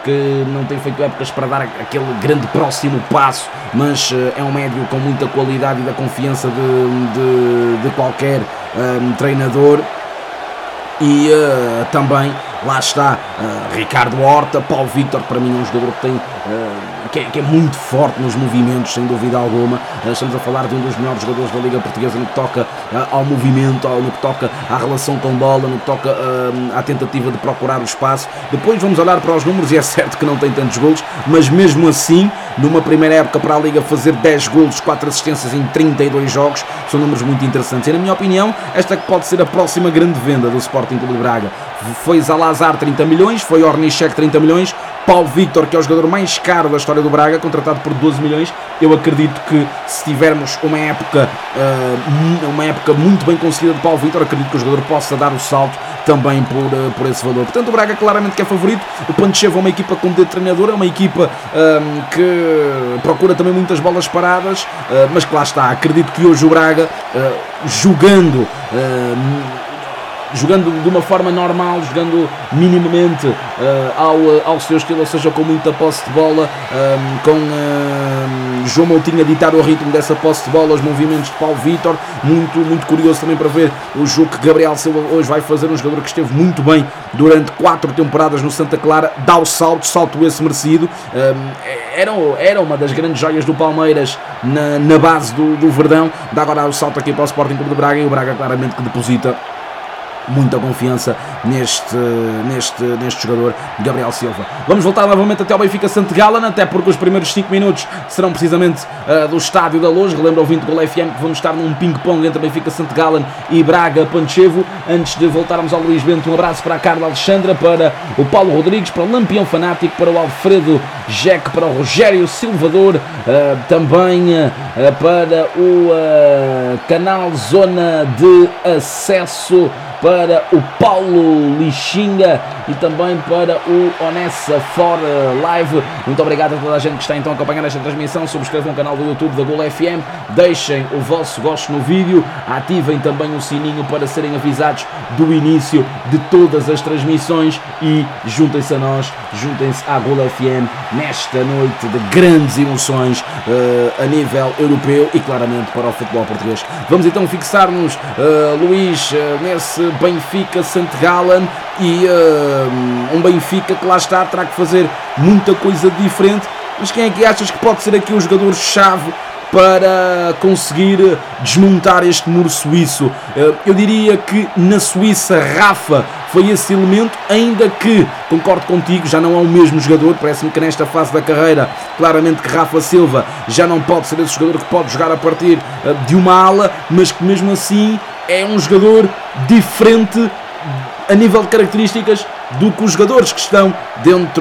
que não tem feito épocas para dar aquele grande próximo passo, mas é um médio com muita qualidade e da confiança de qualquer treinador. E também lá está Ricardo Horta, Paulo Vítor, para mim é um jogador que tem que é muito forte nos movimentos, sem dúvida alguma. Estamos a falar de um dos melhores jogadores da Liga Portuguesa no que toca ao movimento, no que toca à relação com bola, no que toca à tentativa de procurar o espaço. Depois vamos olhar para os números e é certo que não tem tantos golos, mas mesmo assim, numa primeira época para a Liga, fazer 10 golos, 4 assistências em 32 jogos, são números muito interessantes. E na minha opinião, esta que pode ser a próxima grande venda do Sporting Clube de Braga. Foi Zalazar 30 milhões, foi Ornichek 30 milhões, Paulo Vítor, que é o jogador mais caro da história do Braga, contratado por 12 milhões. Eu acredito que se tivermos uma época muito bem conseguida de Paulo Vítor, acredito que o jogador possa dar o salto também por esse valor. Portanto, o Braga claramente que é favorito. O Panchevo é uma equipa com dedo de treinador, é uma equipa que procura também muitas bolas paradas, mas que lá está. Acredito que hoje o Braga, jogando de uma forma normal, jogando minimamente ao seu estilo, ou seja, com muita posse de bola, com João Moutinho a ditar o ritmo dessa posse de bola, os movimentos de Paulo Vítor, muito curioso também para ver o jogo que Gabriel Silva hoje vai fazer, um jogador que esteve muito bem durante 4 temporadas no Santa Clara, dá o salto esse merecido, era uma das grandes joias do Palmeiras na base do Verdão, dá agora o salto aqui para o Sporting Clube de Braga, e o Braga claramente que deposita muita confiança neste jogador, Gabriel Silva. Vamos voltar novamente até ao Benfica St. Gallen, até porque os primeiros 5 minutos serão precisamente do Estádio da Luz. Relembro ao ouvinte do Gol FM que vamos estar num ping-pong entre Benfica St. Gallen e Braga Panchevo. Antes de voltarmos ao Luís Bento, um abraço para a Carla Alexandra, para o Paulo Rodrigues, para o Lampião Fanático, para o Alfredo Jeque, para o Rogério Silvador, também para o canal Zona de Acesso, para o Paulo Lixinga e também para o Onessa for Live. Muito obrigado a toda a gente que está então a acompanhar esta transmissão. Subscrevam o canal do YouTube da Gol FM, deixem o vosso gosto no vídeo, ativem também o sininho para serem avisados do início de todas as transmissões e juntem-se a nós, juntem-se à Gol FM nesta noite de grandes emoções a nível europeu e claramente para o futebol português. Vamos então fixar-nos, Luís, nesse Benfica St. Gallen e um Benfica que lá está, terá que fazer muita coisa diferente, mas quem é que achas que pode ser aqui o jogador-chave para conseguir desmontar este muro suíço? Eu diria que na Suíça Rafa foi esse elemento, ainda que, concordo contigo, já não é o mesmo jogador. Parece-me que nesta fase da carreira, claramente que Rafa Silva já não pode ser esse jogador que pode jogar a partir de uma ala, mas que mesmo assim é um jogador diferente a nível de características do que os jogadores que estão dentro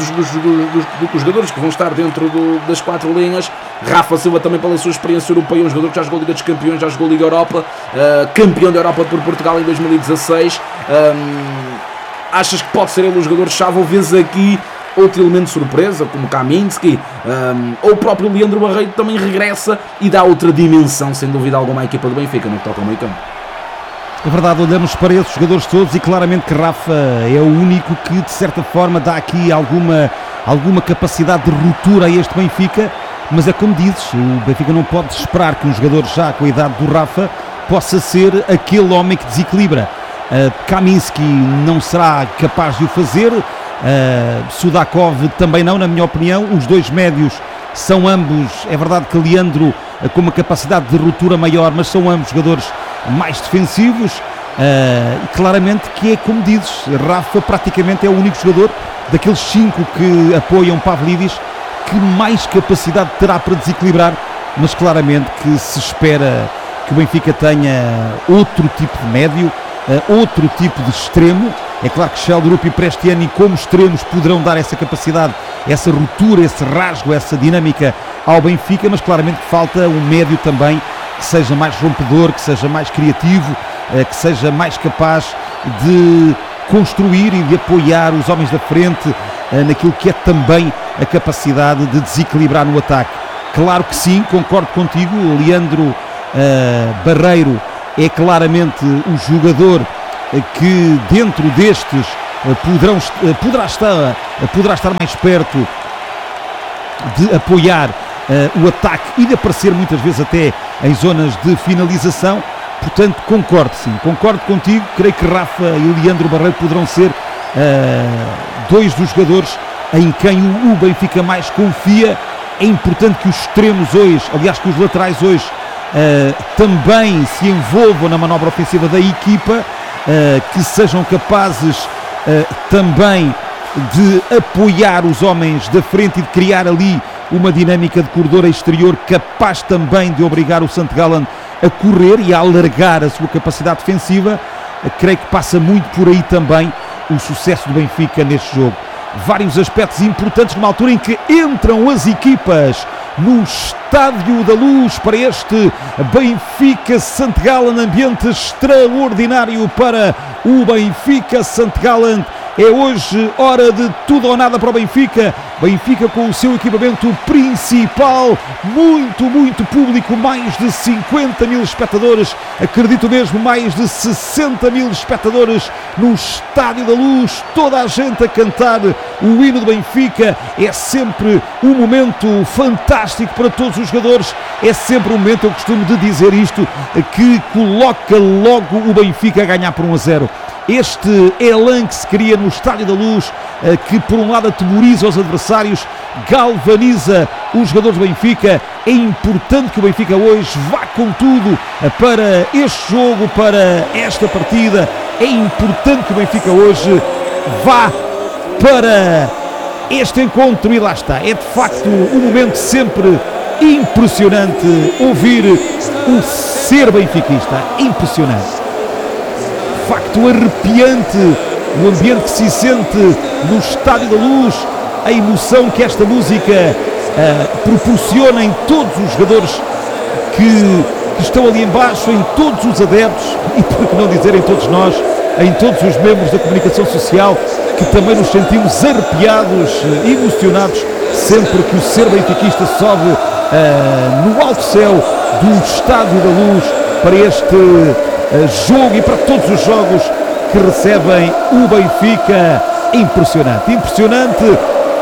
do que os jogadores que vão estar dentro das 4 linhas. Rafa Silva também pela sua experiência europeia, um jogador que já jogou Liga dos Campeões, já jogou Liga Europa, campeão da Europa por Portugal em 2016. Achas que pode ser ele o jogador-chave ou vês aqui outro elemento de surpresa, como Kaminski, ou o próprio Leandro Barreiro também regressa e dá outra dimensão, sem dúvida alguma, à equipa do Benfica no que toca ao meio campo? É verdade, olhamos para esses jogadores todos e claramente que Rafa é o único que de certa forma dá aqui alguma capacidade de ruptura a este Benfica, mas é como dizes, o Benfica não pode esperar que um jogador já com a idade do Rafa possa ser aquele homem que desequilibra. Kaminski não será capaz de o fazer, Sudakov também não, na minha opinião. Os dois médios são ambos, é verdade que Leandro com uma capacidade de ruptura maior, mas são ambos jogadores mais defensivos, e claramente que é como dizes, Rafa praticamente é o único jogador daqueles 5 que apoiam Pavlidis que mais capacidade terá para desequilibrar, mas claramente que se espera que o Benfica tenha outro tipo de médio, outro tipo de extremo. É claro que Sheldrup e Prestiani como extremos poderão dar essa capacidade, essa ruptura, esse rasgo, essa dinâmica ao Benfica, mas claramente falta um médio também que seja mais rompedor, que seja mais criativo, que seja mais capaz de construir e de apoiar os homens da frente naquilo que é também a capacidade de desequilibrar no ataque. Claro que sim, concordo contigo, o Leandro Barreiro é claramente o jogador que dentro destes poderá estar mais perto de apoiar o ataque e de aparecer muitas vezes até em zonas de finalização. Portanto, concordo contigo. Creio que Rafa e Leandro Barreiro poderão ser dois dos jogadores em quem o Benfica mais confia. É importante que os extremos hoje, aliás que os laterais hoje, também se envolvam na manobra ofensiva da equipa, que sejam capazes também de apoiar os homens da frente e de criar ali uma dinâmica de corredor exterior capaz também de obrigar o St. Gallen a correr e a alargar a sua capacidade defensiva. Creio que passa muito por aí também o sucesso do Benfica neste jogo. Vários aspectos importantes numa altura em que entram as equipas no Estádio da Luz para este Benfica St. Gallen, ambiente extraordinário para o Benfica St. Gallen. É hoje hora de tudo ou nada para o Benfica. Benfica com o seu equipamento principal, muito público, mais de 50 mil espectadores, acredito mesmo mais de 60 mil espectadores no Estádio da Luz, toda a gente a cantar o hino do Benfica. É sempre um momento fantástico para todos os jogadores, é sempre um momento, eu costumo de dizer isto, que coloca logo o Benfica a ganhar por 1-0. Este elan que se cria no Estádio da Luz, que por um lado atemoriza os adversários, galvaniza os jogadores do Benfica. É importante que o Benfica hoje vá com tudo para este jogo, para esta partida. É importante que o Benfica hoje vá para este encontro e lá está. É de facto um momento sempre impressionante ouvir o ser benfiquista. Impressionante. Facto arrepiante o ambiente que se sente no Estádio da Luz, a emoção que esta música proporciona em todos os jogadores que estão ali embaixo, em todos os adeptos e, por que não dizer, em todos nós, em todos os membros da comunicação social, que também nos sentimos arrepiados, emocionados, sempre que o ser benfiquista sobe no alto céu do Estádio da Luz para este jogo e para todos os jogos que recebem o Benfica. Impressionante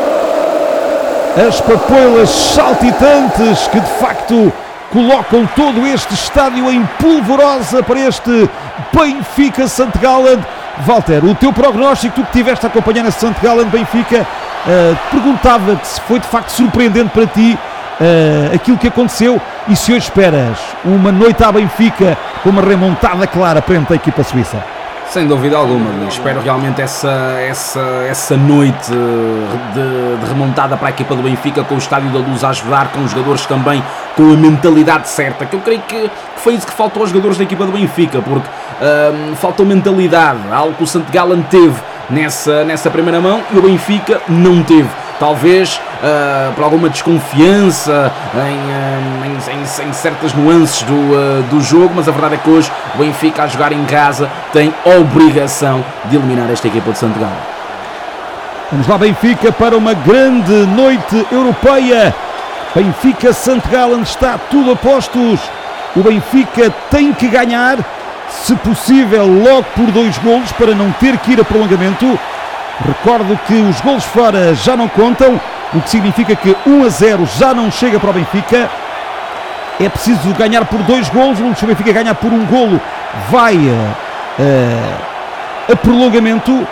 as papoilas saltitantes que de facto colocam todo este estádio em polvorosa para este Benfica St. Gallen. Walter, o teu prognóstico, tu que estiveste a acompanhar a St. Gallen Benfica, perguntava-te se foi de facto surpreendente para ti aquilo que aconteceu e se hoje esperas uma noite à Benfica com uma remontada clara perante a equipa suíça. Sem dúvida alguma, espero realmente essa noite de remontada para a equipa do Benfica, com o Estádio da Luz a ajudar, com os jogadores também com a mentalidade certa, que eu creio que foi isso que faltou aos jogadores da equipa do Benfica, porque faltou mentalidade, algo que o St. Gallen teve nessa primeira mão e o Benfica não teve. Talvez por alguma desconfiança em certas nuances do jogo, mas a verdade é que hoje o Benfica, a jogar em casa, tem a obrigação de eliminar esta equipa de St. Gallen. Vamos lá, Benfica, para uma grande noite europeia. Benfica St. Gallen, está tudo a postos. O Benfica tem que ganhar, se possível logo por 2 golos, para não ter que ir a prolongamento. Recordo que os golos fora já não contam, o que significa que 1-0 já não chega para o Benfica. É preciso ganhar por 2 golos, se o Benfica ganhar por 1 golo vai a prolongamento.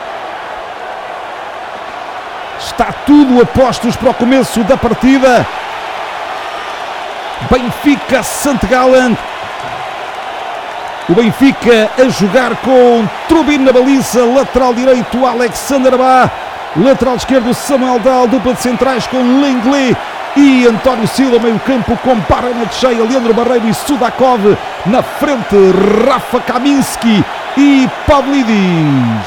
Está tudo a postos para o começo da partida. Benfica St. Gallen. O Benfica a jogar com Trubin na baliza, lateral direito Alexander Bá, lateral esquerdo Samuel Dahl, dupla de centrais com Lenglet e António Silva, meio campo com Barana cheia, Leandro Barreiro e Sudakov, na frente Rafa Kaminski e Pavlidis.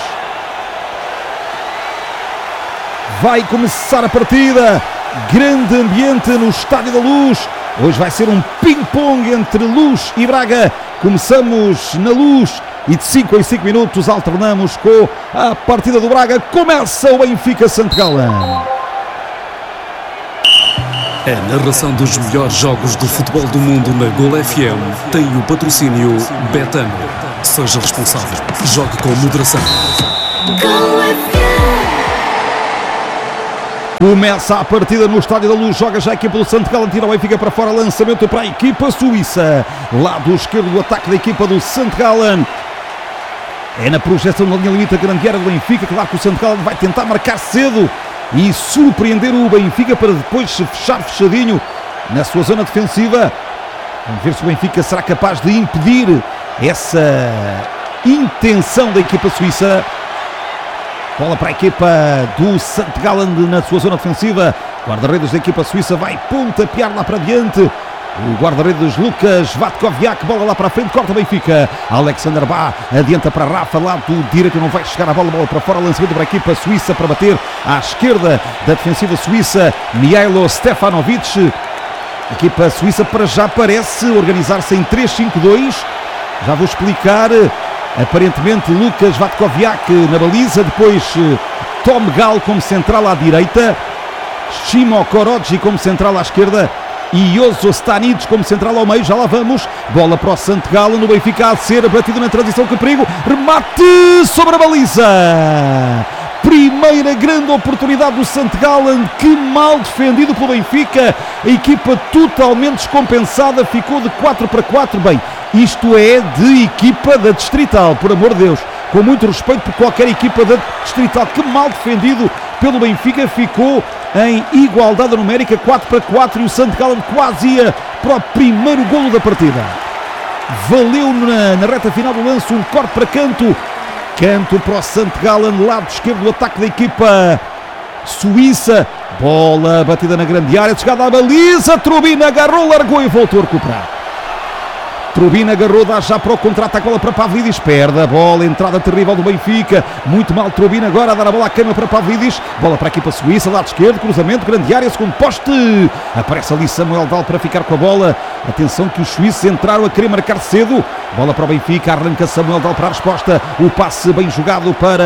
Vai começar a partida, grande ambiente no Estádio da Luz. Hoje vai ser um ping-pong entre Luz e Braga. Começamos na Luz e de 5 em 5 minutos alternamos com a partida do Braga. Começa o Benfica St. Gallen. A narração dos melhores jogos do futebol do mundo na Gol FM tem o patrocínio Betano. Seja responsável. Jogue com moderação. Começa a partida no Estádio da Luz, joga já a equipa do St. Gallen, tira o Benfica para fora, lançamento para a equipa suíça, lado esquerdo do ataque da equipa do St. Gallen. É na projeção da linha limite a grande área do Benfica, claro que o St. Gallen vai tentar marcar cedo e surpreender o Benfica para depois se fechar fechadinho na sua zona defensiva. Vamos ver se o Benfica será capaz de impedir essa intenção da equipa suíça. Bola para a equipa do St. Gallen na sua zona defensiva. Guarda-redes da equipa suíça vai pontapear lá para diante. O guarda-redes Lukas Vatkoviak, bola lá para a frente, corta o Benfica. Alexander Bá adianta para Rafa, lado direito, não vai chegar a bola para fora, lançamento para a equipa suíça para bater à esquerda da defensiva suíça. Mihailo Stefanovic. A equipa suíça para já parece organizar-se em 3-5-2. Já vou explicar. Aparentemente Lukas Vatkoviak na baliza, depois Tom Gal como central à direita, Shimo Koroji como central à esquerda e Jozo Stanic como central ao meio. Já lá vamos, bola para o St. Gallen, no Benfica a ser batido na transição, que perigo, remate sobre a baliza. Primeira grande oportunidade do St. Gallen, que mal defendido pelo Benfica, a equipa totalmente descompensada, ficou de 4-4, bem, isto é de equipa da Distrital, por amor de Deus, com muito respeito por qualquer equipa da Distrital, que mal defendido pelo Benfica, ficou em igualdade numérica, 4-4, e o St. Gallen quase ia para o primeiro golo da partida. Valeu na reta final do lance um corte para canto para o St. Gallen, lado esquerdo do ataque da equipa suíça, bola batida na grande área, chegada à baliza, Trubin agarrou, largou e voltou a recuperar. Trubin agarrou, dá já para o contra-ataque, bola para Pavlidis, perde a bola, entrada terrível do Benfica, muito mal Trubin agora a dar a bola à queima para Pavlidis, bola para a equipa suíça, lado esquerdo, cruzamento, grande área, segundo poste, aparece ali Samuel Dahl para ficar com a bola. Atenção que os suíços entraram a querer marcar cedo, bola para o Benfica, arranca Samuel Dahl para a resposta, o passe bem jogado para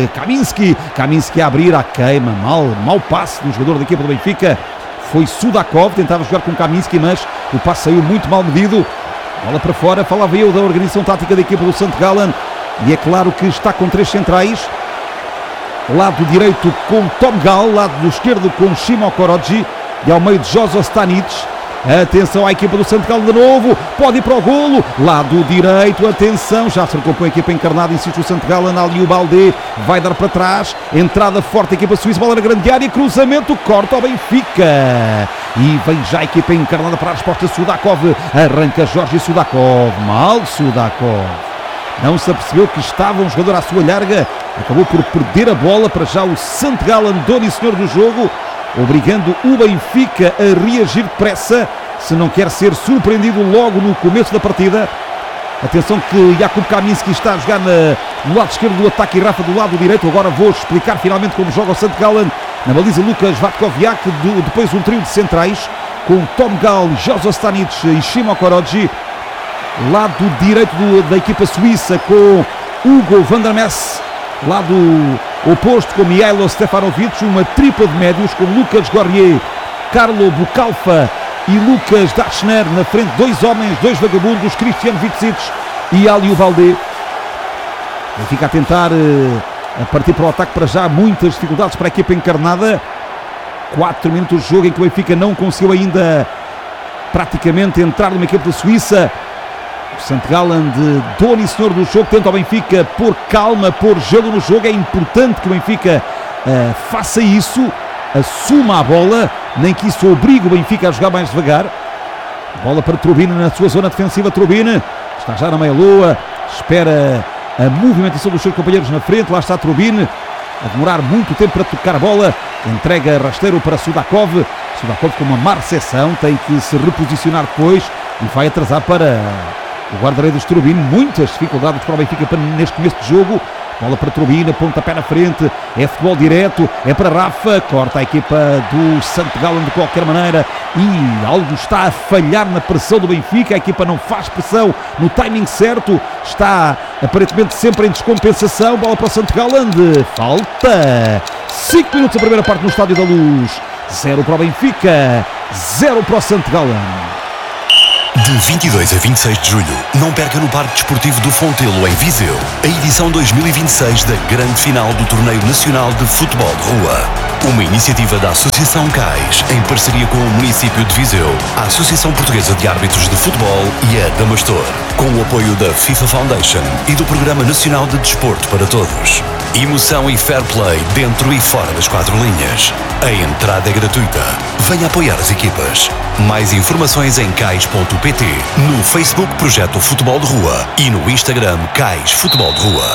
Kaminski a abrir à queima, mau passe do jogador da equipa do Benfica, foi Sudakov, tentava jogar com Kaminski, mas o passe saiu muito mal medido. Bola para fora, falava eu da organização tática da equipa do St. Gallen, e é claro que está com 3 centrais, lado direito com Tom Gal, lado esquerdo com Shimo Koroji e ao meio de Jozo Stanic. Atenção à equipa do St. Gallen de novo, pode ir para o golo, lado direito, atenção, já se recompõe a equipa encarnada, insiste o St. Gallen, ali o Balde vai dar para trás, entrada forte da equipa suíça, bola na grande área, cruzamento, corta ao Benfica, e vem já a equipa encarnada para a resposta, Sudakov, arranca Jorge Sudakov, mal Sudakov, não se apercebeu que estava um jogador à sua larga, acabou por perder a bola, para já o St. Gallen, dono e senhor do jogo, obrigando o Benfica a reagir depressa, se não quer ser surpreendido logo no começo da partida. Atenção que Jakub Kaminski está a jogar no lado esquerdo do ataque e Rafa do lado direito. Agora vou explicar finalmente como joga o St. Gallen. Na baliza Lukas Vatkoviak, depois um trio de centrais com Tom Gal, Jozo Stanic e Shimo Koroji. Lado direito da equipa suíça com Hugo van der Mess. Lado oposto com Mihailo Stefanovic, uma tripla de médios com Lucas Gorrier, Carlo Bucalfa e Lucas Dachner na frente, 2 homens, 2 vagabundos, Christian Vitsic e Aliou Balde. Fica a tentar a partir para o ataque, para já muitas dificuldades para a equipa encarnada. 4 minutos de jogo em que o Benfica não conseguiu ainda praticamente entrar numa equipa da Suíça. O St. Gallen, de dono e senhor do jogo, tenta ao Benfica pôr calma, pôr gelo no jogo. É importante que o Benfica faça isso, assuma a bola, nem que isso obrigue o Benfica a jogar mais devagar. Bola para Trubin na sua zona defensiva. Trubin está já na meia-lua, espera a movimentação dos seus companheiros na frente. Lá está Trubin, a demorar muito tempo para tocar a bola, entrega rasteiro para Sudakov. Sudakov com uma má recepção, tem que se reposicionar depois e vai atrasar para o guarda-redes Trubin. Muitas dificuldades para o Benfica neste começo de jogo. Bola para Trubin, pontapé na frente, é futebol direto, é para Rafa, corta a equipa do St. Gallen de qualquer maneira, e algo está a falhar na pressão do Benfica. A equipa não faz pressão no timing certo, está aparentemente sempre em descompensação. Bola para o St. Gallen, de falta. 5 minutos a primeira parte no Estádio da Luz, 0 para o Benfica, 0 para o St. Gallen. De 22 a 26 de julho, não perca no Parque Desportivo do Fontelo, em Viseu, a edição 2026 da grande final do Torneio Nacional de Futebol de Rua. Uma iniciativa da Associação CAIS, em parceria com o município de Viseu, a Associação Portuguesa de Árbitros de Futebol e a Damastor, com o apoio da FIFA Foundation e do Programa Nacional de Desporto para Todos. Emoção e fair play dentro e fora das 4 linhas. A entrada é gratuita. Venha apoiar as equipas. Mais informações em cais.pt, no Facebook Projeto Futebol de Rua e no Instagram CAIS Futebol de Rua.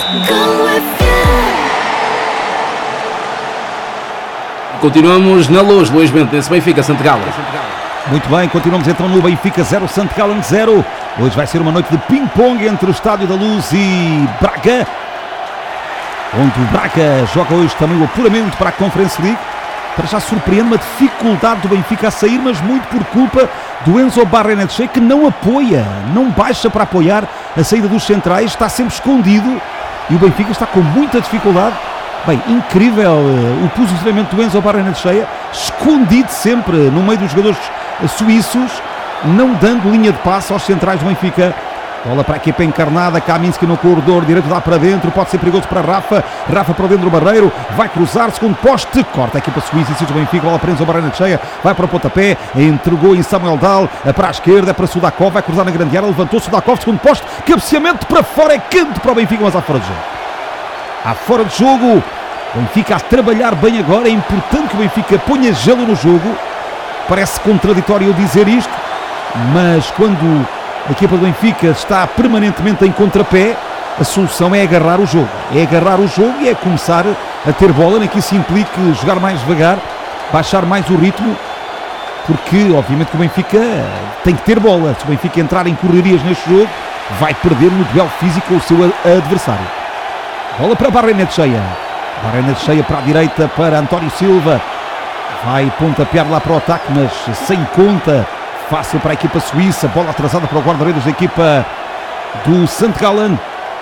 Continuamos na Luz, Luís Bento, nesse Benfica, Santo Galo. Muito bem, continuamos então no Benfica 0, Santo Galo 0. Hoje vai ser uma noite de ping-pong entre o Estádio da Luz e Braga, onde o Braga joga hoje também o apuramento para a Conference League. Para já surpreende a dificuldade do Benfica a sair, mas muito por culpa do Enzo Barrenetxea, que não apoia, não baixa para apoiar a saída dos centrais, está sempre escondido e o Benfica está com muita dificuldade. Bem, incrível o posicionamento do Enzo Barrenetxea, escondido sempre no meio dos jogadores suíços, não dando linha de passe aos centrais do Benfica. Bola para a equipa encarnada, Kaminski no corredor direito, dá para dentro, pode ser perigoso para Rafa para dentro do Barreiro, vai cruzar, segundo poste, corta a equipa suíça e do Benfica, bola para Enzo Barrenetxea, vai para o pontapé, entregou em Samuel Dahl, para a esquerda, é para Sudakov, vai cruzar na grande área, levantou Sudakov, segundo poste, cabeceamento para fora, é canto para o Benfica, mas há fora de jogo. Há fora de jogo, o Benfica a trabalhar bem agora, é importante que o Benfica ponha gelo no jogo, parece contraditório eu dizer isto, mas quando a equipa do Benfica está permanentemente em contrapé, a solução é agarrar o jogo. É agarrar o jogo e é começar a ter bola, nem que isso implique jogar mais devagar, baixar mais o ritmo, porque obviamente que o Benfica tem que ter bola. Se o Benfica entrar em correrias neste jogo, vai perder no duelo físico com o seu adversário. Bola para Barrenetxea. Barrenetxea para a direita, para António Silva. Vai pontapear lá para o ataque, mas sem conta. Fácil para a equipa suíça, bola atrasada para o guarda-redes da equipa do St. Gallen.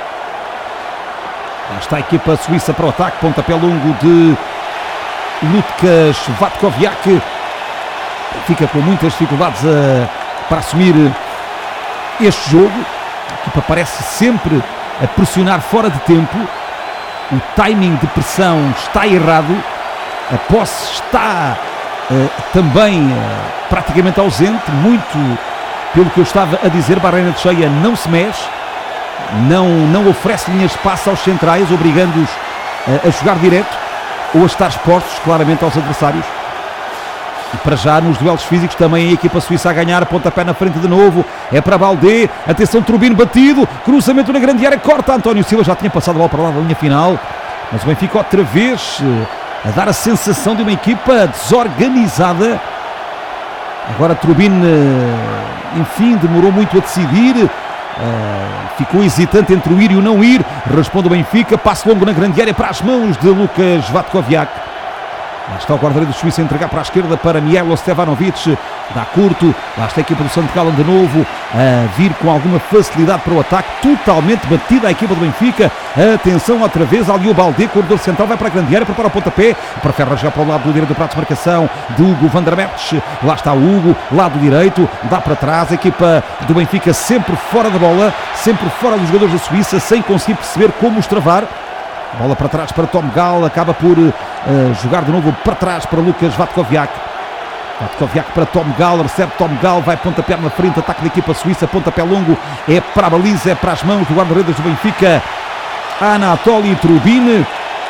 Lá está a equipa suíça para o ataque, pontapé longo de Lukas Vatkoviak. Fica com muitas dificuldades para assumir este jogo. A equipa parece sempre a pressionar fora de tempo. O timing de pressão está errado. A posse está também praticamente ausente, muito pelo que eu estava a dizer. Barrenetxea não se mexe, não oferece linhas de passe aos centrais, obrigando-os a jogar direto ou a estar expostos claramente aos adversários. E para já nos duelos físicos também a equipa suíça a ganhar, pontapé na frente de novo, é para Baldé, atenção, Turbino batido, cruzamento na grande área, corta António Silva, já tinha passado a bola para lá da linha final, mas o Benfica outra vez a dar a sensação de uma equipa desorganizada. Agora Turbine, enfim, demorou muito a decidir, ficou hesitante entre o ir e o não ir, responde o Benfica, passe longo na grande área para as mãos de Lukas Vatkoviak. Lá está o guarda-redes do Suíça a entregar para a esquerda para Mielo Stevanovic, dá curto, lá está a equipa do Santo Galo de novo, a vir com alguma facilidade para o ataque, totalmente batida a equipa do Benfica, atenção outra vez, ali o Baldé, corredor central, vai para a grande área, prepara o pontapé, prefere rasgar para o lado do direito do prato de marcação de Hugo van der Merch, lá está o Hugo, lado direito, dá para trás, a equipa do Benfica sempre fora da bola, sempre fora dos jogadores da Suíça, sem conseguir perceber como os travar. Bola para trás para Tom Gall, acaba por jogar de novo para trás para Lukas Vatkoviak. Vatkoviak para Tom Gall, recebe Tom Gall, vai pontapé na frente, ataque da equipa suíça, pontapé longo, é para a baliza, é para as mãos do guarda-redes do Benfica, Anatoly Trubin.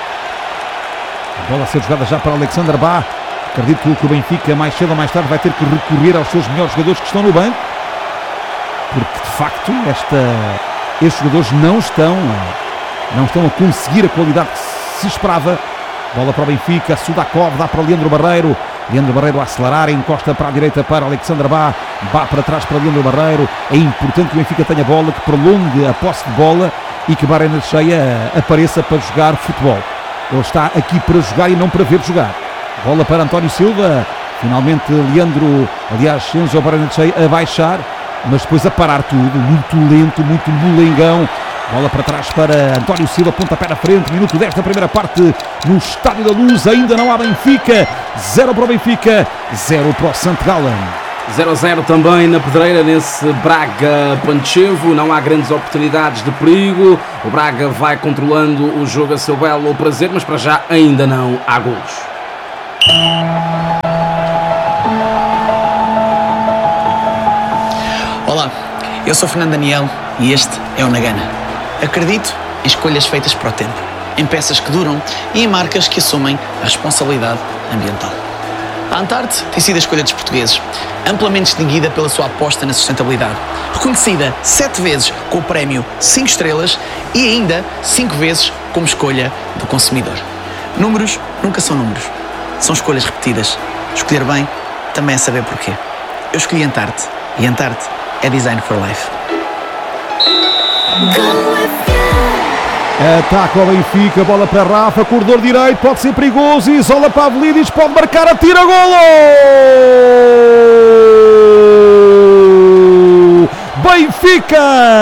A bola a ser jogada já para Alexander Bá. Acredito que o Benfica mais cedo ou mais tarde vai ter que recorrer aos seus melhores jogadores que estão no banco, porque de facto estes jogadores não estão a conseguir a qualidade que se esperava. Bola para o Benfica, Sudakov, dá para Leandro Barreiro a acelerar, encosta para a direita para Alexander Bá para trás para Leandro Barreiro. É importante que o Benfica tenha bola, que prolongue a posse de bola e que Barrenetxea apareça para jogar futebol. Ele está aqui para jogar e não para ver jogar. Bola para António Silva, finalmente Enzo Barrenetxea a baixar, mas depois a parar tudo, muito lento, muito molengão. Bola para trás para António Silva, pontapé na frente, minuto 10 da primeira parte no Estádio da Luz, ainda não há Benfica, 0 para o Benfica, 0 para o St. Gallen. 0-0 também na pedreira nesse Braga-Pančevo, não há grandes oportunidades de perigo, o Braga vai controlando o jogo a seu belo prazer, mas para já ainda não há golos. Olá, eu sou Fernando Daniel e este é o Nagana. Acredito em escolhas feitas para o tempo, em peças que duram e em marcas que assumem a responsabilidade ambiental. A Antarte tem sido a escolha dos portugueses, amplamente distinguida pela sua aposta na sustentabilidade, reconhecida 7 vezes com o prémio 5 estrelas e ainda 5 vezes como escolha do consumidor. Números nunca são números, são escolhas repetidas. Escolher bem também é saber porquê. Eu escolhi Antarte e Antarte é Design for Life. Ataca o Benfica, bola para Rafa, corredor direito, pode ser perigoso, isola Pavlidis, pode marcar, atira, golo! Benfica!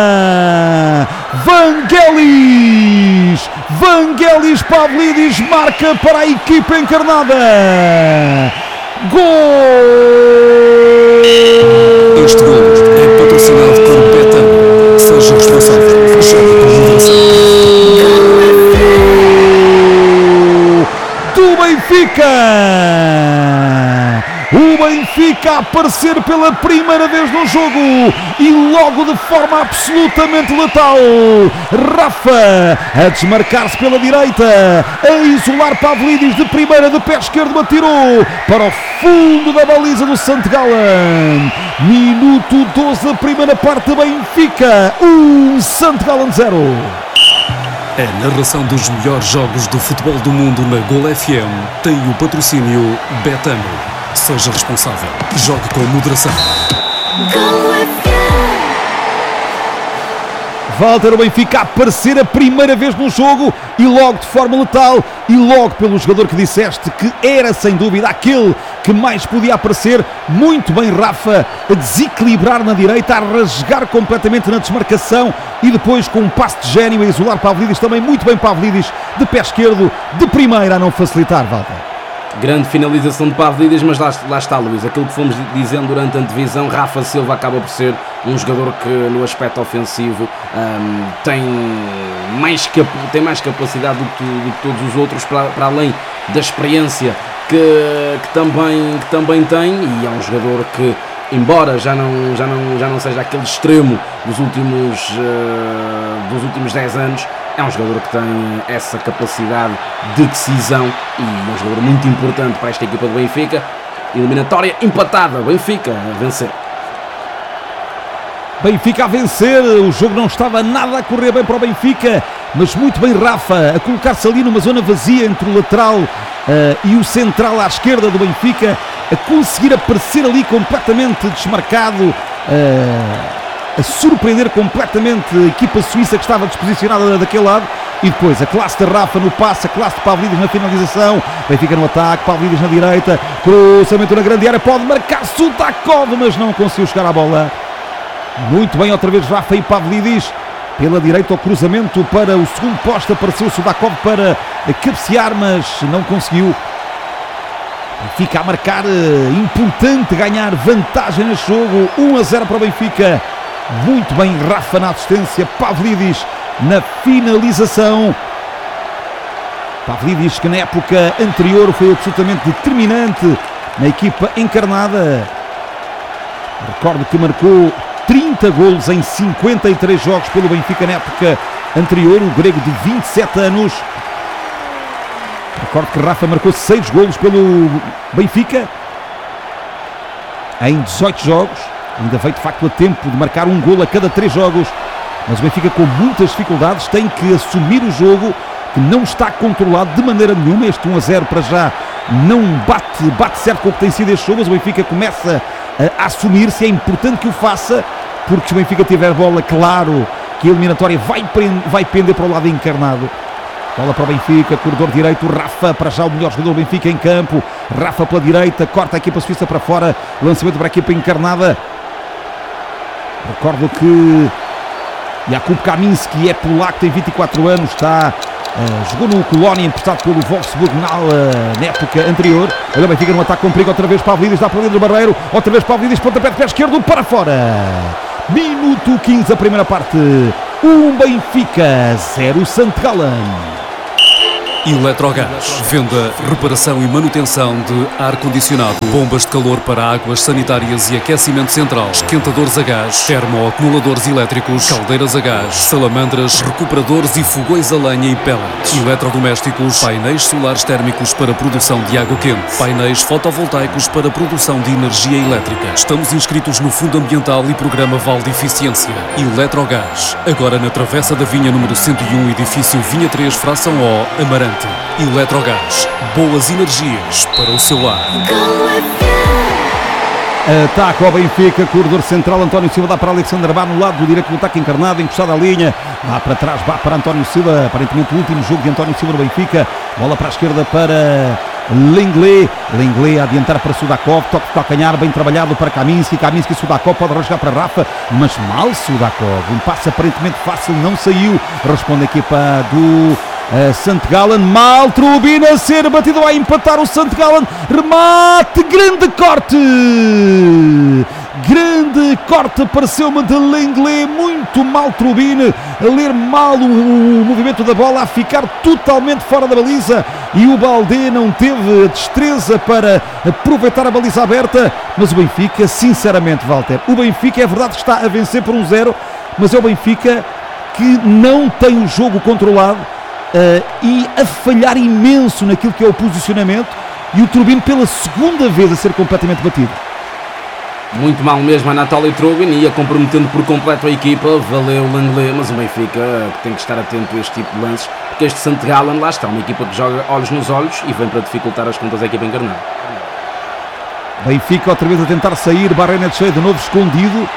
Vangelis Pavlidis marca para a equipa encarnada. Gol! Este gol é patrocinado por Betano. Seja responsável. Jogue com moderação. Do Benfica! O Benfica a aparecer pela primeira vez no jogo e logo de forma absolutamente letal. Rafa a desmarcar-se pela direita, a isolar Pavlidis de primeira, de pé esquerdo, atirou para o fundo da baliza do St. Gallen. Minuto 12 da primeira parte, Benfica 1, St. Gallen 0. A narração dos melhores jogos do futebol do mundo na Gol FM tem o patrocínio Betano. Seja responsável. Jogue com moderação. Walter, o Benfica a aparecer a primeira vez no jogo e logo de forma letal e logo pelo jogador que disseste que era sem dúvida aquele que mais podia aparecer. Muito bem Rafa, a desequilibrar na direita, a rasgar completamente na desmarcação e depois com um passe de gênio a isolar Pavlidis, também muito bem Pavlidis, de pé esquerdo, de primeira a não facilitar, Walter. Grande finalização de Pavlidis, mas lá está, Luís, aquilo que fomos dizendo durante a antevisão. Rafa Silva acaba por ser um jogador que no aspecto ofensivo tem mais capacidade do que todos os outros, para além da experiência que também tem, e é um jogador que, embora já não seja aquele extremo dos últimos 10 anos, é um jogador que tem essa capacidade de decisão e é um jogador muito importante para esta equipa do Benfica. Eliminatória empatada, Benfica a vencer. Benfica a vencer, o jogo não estava nada a correr bem para o Benfica, mas muito bem Rafa a colocar-se ali numa zona vazia entre o lateral e o central à esquerda do Benfica, a conseguir aparecer ali completamente desmarcado, a surpreender completamente a equipa suíça que estava disposicionada daquele lado. E depois a classe de Rafa no passe, a classe de Pavlidis na finalização, Benfica no ataque, Pavlidis na direita, cruzamento na grande área, pode marcar Sutakov, mas não conseguiu chegar à bola. Muito bem outra vez Rafa e Pavlidis pela direita, o cruzamento para o segundo posto, apareceu Sutakov para cabecear, mas não conseguiu. Benfica a marcar, importante ganhar vantagem neste jogo, 1-0 para o Benfica. Muito bem Rafa na assistência, Pavlidis na finalização. Pavlidis que na época anterior foi absolutamente determinante na equipa encarnada. Recordo que marcou 30 golos em 53 jogos pelo Benfica na época anterior, o grego de 27 anos. Recordo que Rafa marcou 6 golos pelo Benfica em 18 jogos. Ainda veio de facto a tempo de marcar um golo a cada 3 jogos, mas o Benfica com muitas dificuldades tem que assumir o jogo, que não está controlado de maneira nenhuma. Este 1-0 para já não bate certo com o que tem sido este jogo, mas o Benfica começa a assumir-se. É importante que o faça, porque se o Benfica tiver bola, claro que a eliminatória vai pender para o lado encarnado. Bola para o Benfica, corredor direito, Rafa, para já o melhor jogador do Benfica em campo. Rafa pela direita, corta a equipa suíça para fora, lançamento para a equipa encarnada. Recordo que Jakub Kaminski é polaco, tem 24 anos, está jogou no Colónia, emprestado pelo Wolfsburg na época anterior. Olha o Benfica no ataque com perigo, outra vez Pavlidis, dá para o Leandro Barreiro, outra vez Pavlidis, pontapé de pé esquerdo para fora. Minuto 15 da primeira parte, 1 Benfica, 0 St. Gallen. Eletrogás, venda, reparação e manutenção de ar-condicionado, bombas de calor para águas sanitárias e aquecimento central, esquentadores a gás, termoacumuladores elétricos, caldeiras a gás, salamandras, recuperadores e fogões a lenha e pellets, eletrodomésticos, painéis solares térmicos para produção de água quente, painéis fotovoltaicos para produção de energia elétrica. Estamos inscritos no Fundo Ambiental e Programa Val de Eficiência. Eletrogás, agora na Travessa da Vinha número 101, edifício Vinha 3, fração O, Amarante. Eletrogás, boas energias para o seu lar. Ataque ao Benfica, corredor central, António Silva dá para Alexandre Bá no lado do direito do ataque encarnado, encostado à linha, lá para trás, Bá para António Silva, aparentemente o último jogo de António Silva no Benfica, bola para a esquerda para Lenglet a adiantar para Sudakov, toque de calcanhar, bem trabalhado para Kaminski, Sudakov pode rasgar para Rafa, mas mal Sudakov, um passe aparentemente fácil, não saiu, responde a equipa do St. Gallen, mal Trubin a ser batido, vai empatar o St. Gallen, remate, grande corte, pareceu-me de Lenglet, muito mal Trubin, a ler mal o movimento da bola, a ficar totalmente fora da baliza, e o Baldé não teve a destreza para aproveitar a baliza aberta, mas o Benfica, sinceramente, Walter, o Benfica é verdade que está a vencer por 1-0, mas é o Benfica que não tem o jogo controlado, e a falhar imenso naquilo que é o posicionamento, e o Trubin pela segunda vez a ser completamente batido. Muito mal mesmo Anatoly Trubin, ia comprometendo por completo a equipa, valeu Lenglet, mas o Benfica tem que estar atento a este tipo de lances, porque este St. Gallen, lá está, uma equipa que joga olhos nos olhos e vem para dificultar as contas da equipa encarnada. Benfica outra vez a tentar sair, Barrenetxea de novo escondido.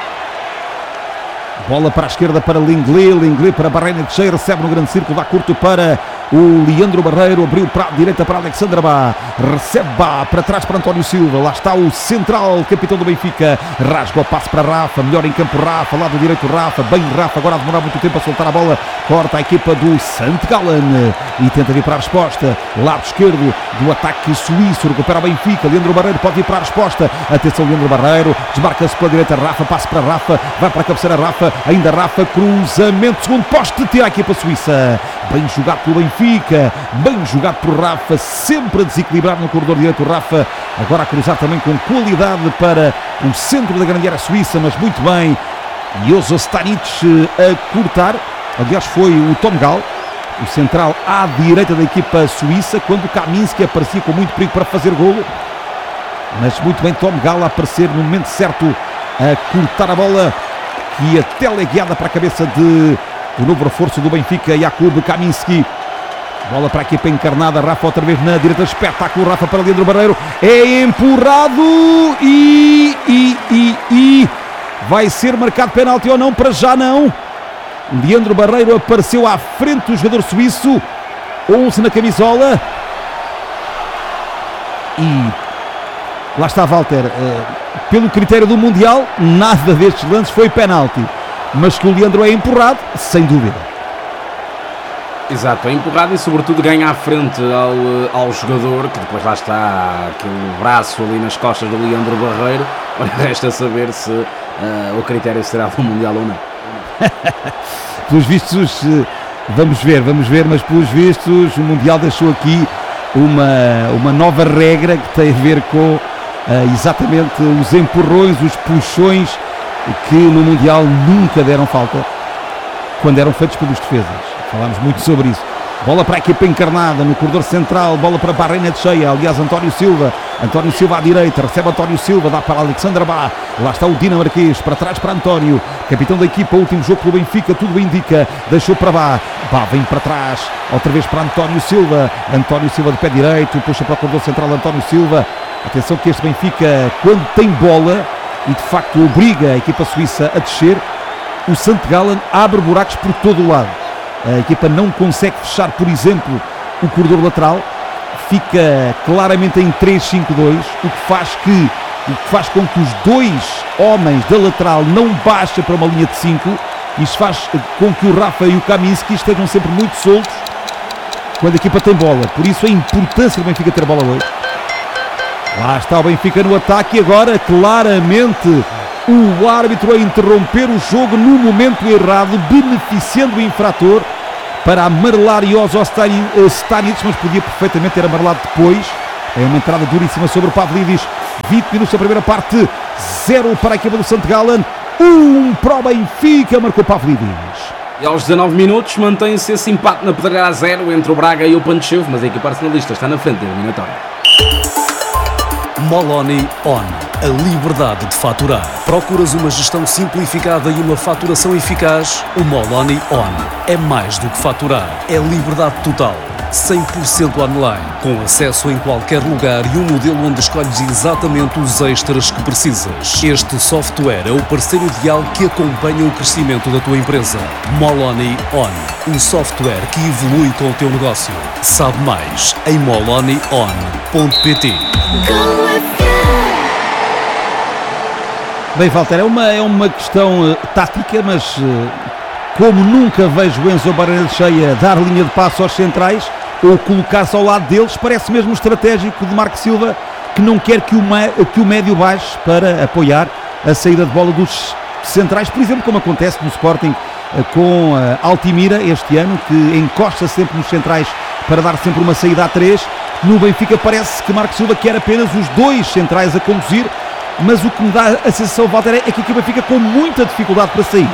Bola para a esquerda para Lenglet para Barrenetxea, recebe no grande círculo, dá curto para o Leandro Barreiro, abriu para a direita para Alexandre Bá, recebe Bá, para trás para António Silva, lá está o central, capitão do Benfica, rasga o passe para Rafa, melhor em campo Rafa, lado direito Rafa, bem Rafa, agora a demorar muito tempo a soltar a bola, corta a equipa do St. Gallen e tenta vir para a resposta, lado esquerdo do ataque suíço, recupera o Benfica, Leandro Barreiro pode vir para a resposta, atenção Leandro Barreiro, desmarca-se pela direita Rafa, passe para Rafa, vai para a cabeceira Rafa, ainda Rafa, cruzamento, segundo poste, tira a equipa suíça, bem jogado pelo Benfica, bem jogado por Rafa, sempre a desequilibrar no corredor direito Rafa, agora a cruzar também com qualidade para o centro da grande área suíça, mas muito bem, Jozo Stanic a cortar, aliás foi o Tom Gall, o central à direita da equipa suíça, quando o Kaminski aparecia com muito perigo para fazer golo, mas muito bem Tom Gall a aparecer no momento certo a cortar a bola, que ia teleguiada para a cabeça do novo reforço do Benfica, Jakub Kaminski. Bola para a equipa encarnada, Rafa outra vez na direita, espetáculo, Rafa para Leandro Barreiro, é empurrado e vai ser marcado penalti ou não? Para já não. Leandro Barreiro apareceu à frente do jogador suíço, 11 na camisola, e lá está Walter, pelo critério do Mundial, nada destes lances foi penalti, mas que o Leandro é empurrado, sem dúvida. Exato, é empurrado e sobretudo ganha à frente ao jogador, que depois lá está aquele braço ali nas costas do Leandro Barreiro. Resta saber se o critério será do Mundial ou não. Pelos vistos, vamos ver, mas pelos vistos o Mundial deixou aqui uma nova regra que tem a ver com exatamente os empurrões, os puxões, que no Mundial nunca deram falta quando eram feitos pelos defesas. Falámos muito sobre isso. Bola para a equipa encarnada no corredor central, bola para Barrenetxea, aliás António Silva à direita, recebe António Silva, dá para Alexandre Bá, lá está o dinamarquês, para trás para António, capitão da equipa, último jogo pelo Benfica, tudo indica, deixou para Bá, vem para trás, outra vez para António Silva de pé direito, puxa para o corredor central António Silva, atenção que este Benfica, quando tem bola, e de facto obriga a equipa suíça a descer, o St. Gallen abre buracos por todo o lado. A equipa não consegue fechar, por exemplo, o corredor lateral, fica claramente em 3-5-2, o que faz com que os dois homens da lateral não baixem para uma linha de 5, isso faz com que o Rafa e o Kaminski estejam sempre muito soltos quando a equipa tem bola. Por isso a importância do Benfica ter bola hoje. Lá está o Benfica no ataque e agora claramente o árbitro a interromper o jogo no momento errado, beneficiando o infrator para amarelar Jozo Stanic, mas podia perfeitamente ter amarelado depois. É uma entrada duríssima sobre o Pavlidis. 20 minutos da primeira parte, 0 para a equipa do St. Gallen, 1 para o Benfica, marcou Pavlidis. E aos 19 minutos mantém-se esse empate na pedreira a 0 entre o Braga e o Panchev, mas a equipa arsenalista está na frente da eliminatória. Moloni On. A liberdade de faturar. Procuras uma gestão simplificada e uma faturação eficaz? O Moloni On é mais do que faturar. É liberdade total. 100% online, com acesso em qualquer lugar e um modelo onde escolhes exatamente os extras que precisas. Este software é o parceiro ideal que acompanha o crescimento da tua empresa. Moloni On, um software que evolui com o teu negócio. Sabe mais em molonion.pt. Bem, Walter, é uma questão tática, mas como nunca vejo o Enzo Barrenechea dar linha de passo aos centrais ou colocar-se ao lado deles, parece mesmo estratégico de Marco Silva, que não quer que o médio baixe para apoiar a saída de bola dos centrais, por exemplo, como acontece no Sporting com Altimira este ano, que encosta sempre nos centrais para dar sempre uma saída a 3. No Benfica parece que Marco Silva quer apenas os 2 centrais a conduzir, mas o que me dá a sensação, Walter, é que a equipa fica com muita dificuldade para sair.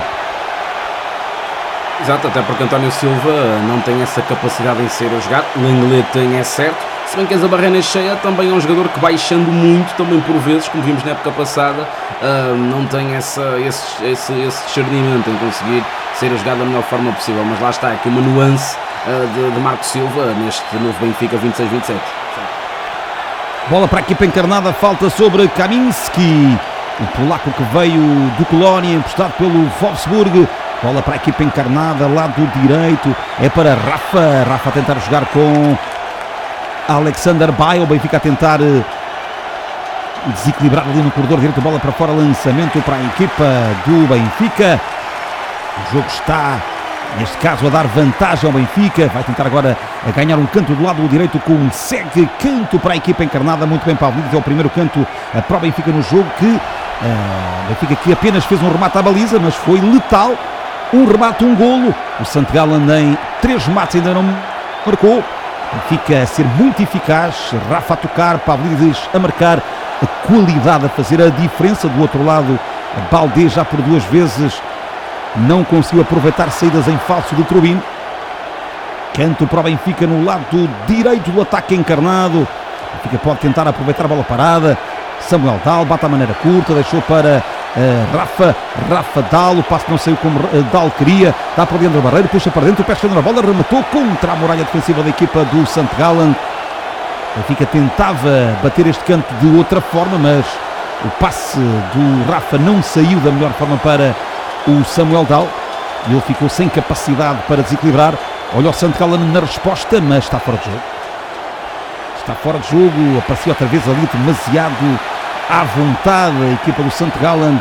Exato, até porque António Silva não tem essa capacidade em sair a jogar. O Lenglet tem, é certo. Se bem que Enzo Barrenechea também é um jogador que baixando muito, também por vezes, como vimos na época passada, não tem esse discernimento em conseguir sair a jogar da melhor forma possível. Mas lá está aqui uma nuance de Marco Silva neste novo Benfica 26-27. Bola para a equipa encarnada, falta sobre Kaminski, o polaco que veio do Colónia, emprestado pelo Wolfsburg. Bola para a equipa encarnada, lado direito, é para Rafa a tentar jogar com Alexander Baio, o Benfica a tentar desequilibrar ali no corredor direito, bola para fora, lançamento para a equipa do Benfica. O jogo está, neste caso, a dar vantagem ao Benfica, vai tentar agora a ganhar um canto do lado direito com um segue canto para a equipa encarnada, muito bem Pavlidis, é o primeiro canto para o Benfica no jogo, que Benfica que apenas fez um remate à baliza, mas foi letal. Um remate, um golo. O St. Gallen em 3 remates ainda não marcou. Fica a ser muito eficaz. Rafa a tocar, Pavlidis a marcar. A qualidade a fazer a diferença. Do outro lado, Baldé já por 2 vezes não conseguiu aproveitar saídas em falso de Trubin. Canto para o Benfica no lado direito do ataque encarnado. O Benfica pode tentar aproveitar a bola parada. Samuel Dal bate a maneira curta, deixou para Rafa Dal, o passo não saiu como Dal queria, dá para Leandro Barreiro, puxa para dentro, pesca na bola, rematou contra a muralha defensiva da equipa do St. Gallen. O Benfica tentava bater este canto de outra forma, mas o passe do Rafa não saiu da melhor forma para o Samuel Dal e ele ficou sem capacidade para desequilibrar. Olha o St. Gallen na resposta, mas está fora de jogo. Está fora de jogo, apareceu outra vez ali demasiado à vontade a equipa do St. Gallen.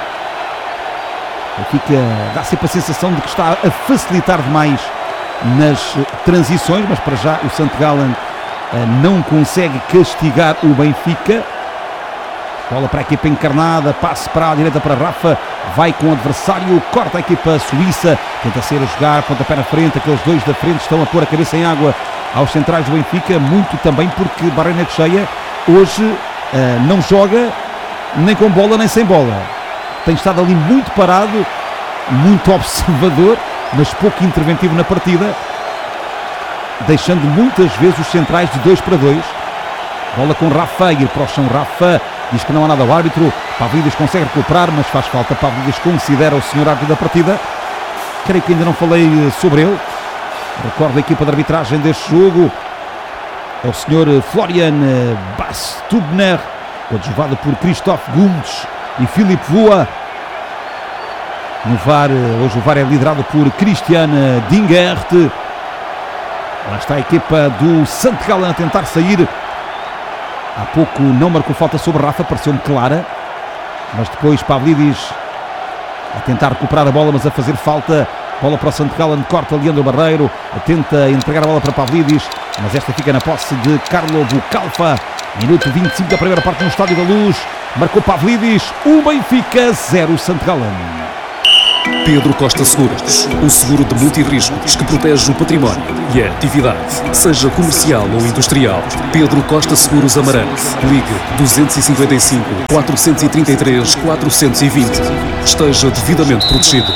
Dá sempre a sensação de que está a facilitar demais nas transições, mas para já o St. Gallen não consegue castigar o Benfica. Bola para a equipa encarnada, passe para a direita para Rafa, vai com o adversário, corta a equipa suíça, tenta ser a jogar, pontapé na frente, aqueles 2 da frente estão a pôr a cabeça em água aos centrais do Benfica, muito também porque Barrenechea hoje não joga nem com bola nem sem bola. Tem estado ali muito parado, muito observador, mas pouco interventivo na partida, deixando muitas vezes os centrais de 2 para 2. Bola com Rafa, ir para o chão Rafa, diz que não há nada ao árbitro, Pavlidis consegue recuperar, mas faz falta. Pavlidis considera o senhor árbitro da partida. Creio que ainda não falei sobre ele. Recordo a equipa de arbitragem deste jogo, é o senhor Florian Bastubner, coadjuvado por Christophe Gomes e Philippe Voa. No VAR, hoje o VAR é liderado por Christian Dingert. Lá está a equipa do St. Gallen a tentar sair. Há pouco não marcou falta sobre Rafa, pareceu-me clara, mas depois Pavlidis a tentar recuperar a bola, mas a fazer falta. Bola para o St. Gallen, corta Leandro Barreiro, tenta entregar a bola para Pavlidis, mas esta fica na posse de Carlo Bucalfa. Minuto 25 da primeira parte no Estádio da Luz. Marcou Pavlidis, o Benfica 0 St. Gallen. Pedro Costa Seguros, o seguro de multirriscos que protege o património e a atividade, seja comercial ou industrial. Pedro Costa Seguros Amarante. Ligue 255 433 420. Esteja devidamente protegido.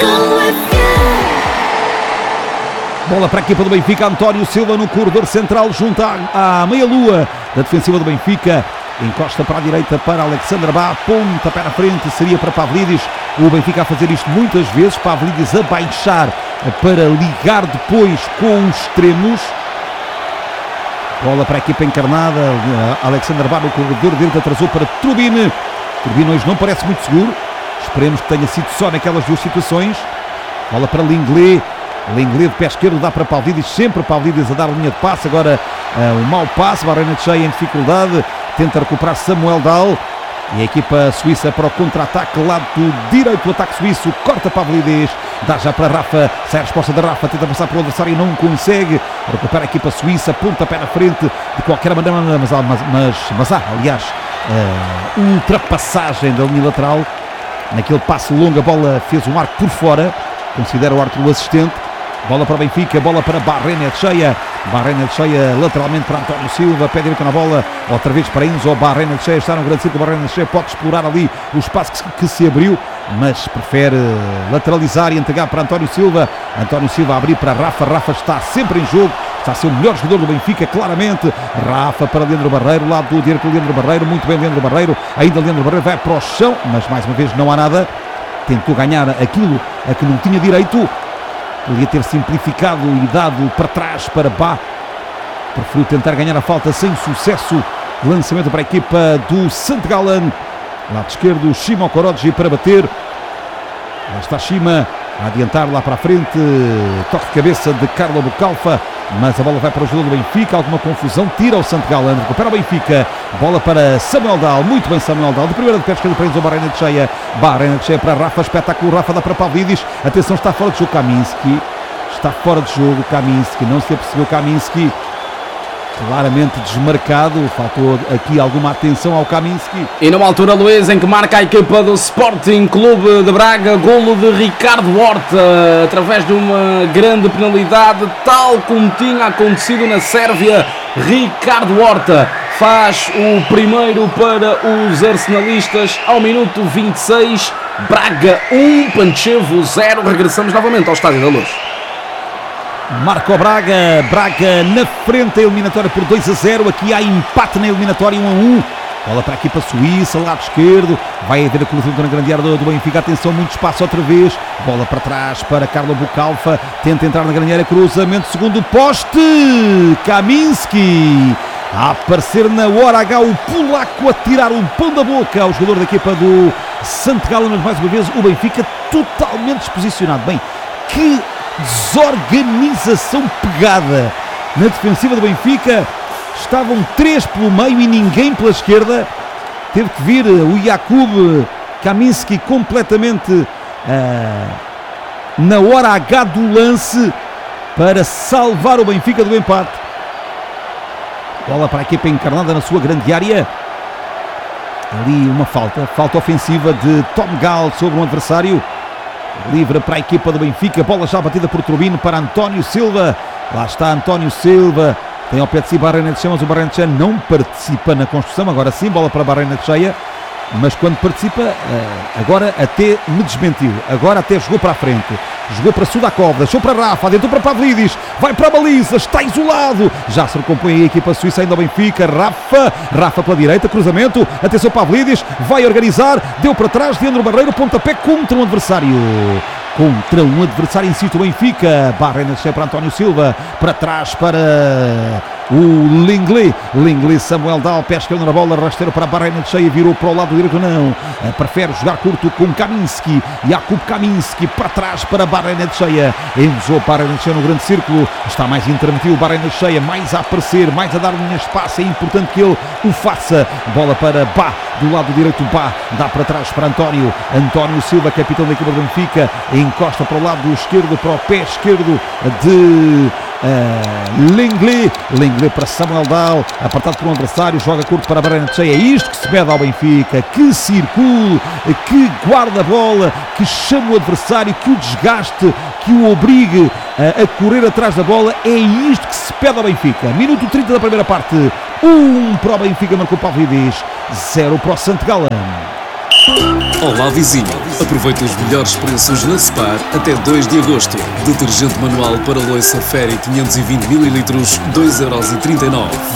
Bola para a equipa do Benfica, António Silva no corredor central, junto à meia-lua da defensiva do Benfica. Encosta para a direita para Alexandre Bá, pontapé na frente, seria para Pavlidis. O Benfica a fazer isto muitas vezes, Pavlidis a baixar para ligar depois com os extremos. Bola para a equipa encarnada, Alexandre Bá no corredor direito, atrasou para Turbine. Turbine hoje não parece muito seguro, esperemos que tenha sido só naquelas duas situações. Bola para Lenglet. Lenglet de pé esquerdo dá para Pavlidis, sempre Pavlidis a dar a linha de passe, agora um mau passe, Barrenetxeia em dificuldade, tenta recuperar Samuel Dahl e a equipa suíça para o contra-ataque, lado direito do ataque suíço, corta Pavlidis, dá já para Rafa, sai a resposta da Rafa, tenta passar pelo adversário e não consegue, recupera a equipa suíça, pontapé na frente, de qualquer maneira, mas há, aliás, ultrapassagem da linha lateral, naquele passe longo a bola fez um arco por fora, considera o árbitro o assistente. Bola para o Benfica, bola para Barrenetxeia. Barrenetxeia lateralmente para António Silva, pé direito na bola, outra vez para Enzo. Barrenetxeia está no grande círculo, Barrenetxeia pode explorar ali o espaço que se abriu, mas prefere lateralizar e entregar para António Silva. António Silva a abrir para Rafa, Rafa está sempre em jogo, está a ser o melhor jogador do Benfica, claramente. Rafa para Leandro Barreiro, lado do direito do Leandro Barreiro, muito bem Leandro Barreiro, ainda Leandro Barreiro vai para o chão, mas mais uma vez não há nada. Tentou ganhar aquilo a que não tinha direito, podia ter simplificado e dado para trás para Bá, preferiu tentar ganhar a falta sem sucesso. Lançamento para a equipa do St. Gallen, lado esquerdo Shima Okoroji para bater, lá está Shima a adiantar lá para a frente, toque de cabeça de Carlo Bucalfa, mas a bola vai para o jogador do Benfica, alguma confusão, tira o St. Gallen, recupera o Benfica, bola para Samuel Dahl, muito bem Samuel Dahl, de primeira de pé esquerdo para Enzo Barrenetxeia, Barrenetxeia para Rafa, espetáculo, Rafa dá para Pavlidis, atenção, está fora de jogo Kaminski, está fora de jogo Kaminski, não se apercebeu Kaminski, claramente desmarcado, faltou aqui alguma atenção ao Kaminski. E numa altura, Luís, em que marca a equipa do Sporting Clube de Braga, golo de Ricardo Horta, através de uma grande penalidade, tal como tinha acontecido na Sérvia. Ricardo Horta faz o primeiro para os arsenalistas ao minuto 26, Braga 1, Pančevo 0, regressamos novamente ao Estádio da Luz. Marca o Braga, Braga na frente, a eliminatória por 2-0, aqui há empate na eliminatória 1-1, bola para a equipa suíça, lado esquerdo, vai haver a cruzamento na grande área do Benfica, atenção, muito espaço outra vez, bola para trás para Carlo Bucalfa, tenta entrar na grande área, cruzamento, segundo poste, Kaminski, a aparecer na hora H, o polaco a tirar um pão da boca ao jogador da equipa do St. Gallen, mas mais uma vez o Benfica totalmente desposicionado, bem, que desorganização pegada na defensiva do Benfica, estavam 3 pelo meio e ninguém pela esquerda, teve que vir o Jakub Kaminski completamente na hora H do lance para salvar o Benfica do empate. Bola para a equipa encarnada na sua grande área, ali uma falta ofensiva de Tom Gall sobre um adversário. Livre para a equipa do Benfica, bola já batida por Turbine para António Silva, lá está António Silva, tem ao pé de si Barrenetxeia, mas o Barrenetxeia não participa na construção, agora sim, bola para Barrenetxeia, mas quando participa, agora até me desmentiu, agora até jogou para a frente, jogou para Sudakov, deixou para Rafa, adentrou para Pavlidis, vai para a baliza, está isolado, já se recompõe a equipa suíça, ainda o Benfica, Rafa pela direita, cruzamento, atenção Pavlidis, vai organizar, deu para trás, Leandro Barreiro, pontapé contra um adversário, insiste o Benfica, Barrenetxeia para António Silva, para trás para o Lenglet, Samuel Dahl, pé esquerdo na bola, rasteiro para Barrenetxeia, virou para o lado direito, não, prefere jogar curto com Kaminski, Jakub Kaminski, para trás para Barrenetxeia, Enzo Barrenetxeia no grande círculo, está mais intermitido Barrenetxeia, mais a aparecer, mais a dar um espaço, é importante que ele o faça, bola para Bá, do lado direito Bá, dá para trás para António Silva, capitão da equipa do Benfica, encosta para o lado esquerdo, para o pé esquerdo de Lenglet para Samuel Dal, apartado por um adversário, joga curto para Barrenetxea. É isto que se pede ao Benfica, que circule, que guarde a bola, que chame o adversário, que o desgaste, que o obrigue a correr atrás da bola. É isto que se pede ao Benfica. Minuto 30 da primeira parte, 1 para o Benfica, marcou Pavlidis, 0 para o Sant Gallen. Olá vizinho, aproveita os melhores preços na Spar até 2 de agosto. Detergente manual para louça Fairy 520 ml, 2,39€.